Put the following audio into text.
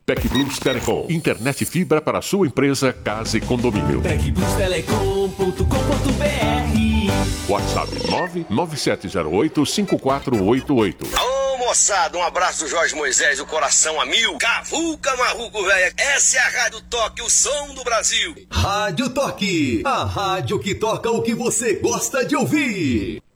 TecBlus Telecom. Internet fibra para sua empresa, casa e condomínio. TecBlusTelecom.com.br. WhatsApp 99708-5488. Ô moçada, um abraço do Jorge Moisés, o coração a mil. Cavuca Marruco, velho. Essa é a Rádio Toque, o som do Brasil. Rádio Toque, a rádio que toca o que você gosta de ouvir.